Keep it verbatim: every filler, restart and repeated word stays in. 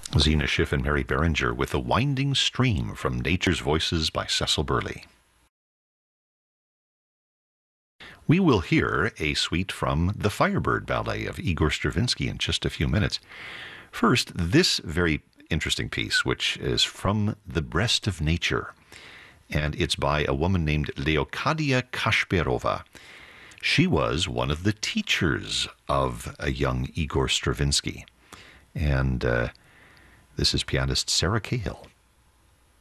Zena Schiff and Mary Beringer with The Winding Stream from Nature's Voices by Cecil Burley. We will hear a suite from the Firebird Ballet of Igor Stravinsky in just a few minutes. First, this very interesting piece, which is from The Breast of Nature, and it's by a woman named Leocadia Kashperova. She was one of the teachers of a young Igor Stravinsky, and uh, this is pianist Sarah Cahill.